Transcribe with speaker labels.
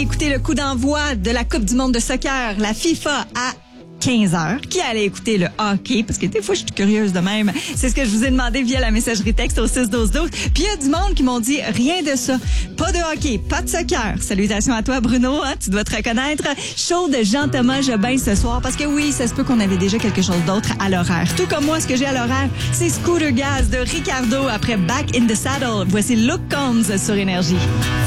Speaker 1: écouter le coup d'envoi de la Coupe du monde de soccer, la FIFA, à 15h, qui allait écouter le hockey, parce que des fois, je suis curieuse de même. C'est ce que je vous ai demandé via la messagerie texte au 6-12-12. Puis il y a du monde qui m'ont dit rien de ça. Pas de hockey, pas de soccer. Salutations à toi, Bruno, hein, tu dois te reconnaître. Show de Jean-Thomas Jobin ce soir, parce que oui, ça se peut qu'on avait déjà quelque chose d'autre à l'horaire. Tout comme moi, ce que j'ai à l'horaire, c'est Scooter Gaz de Ricardo après Back in the Saddle. Voici Luke Combs sur Énergie.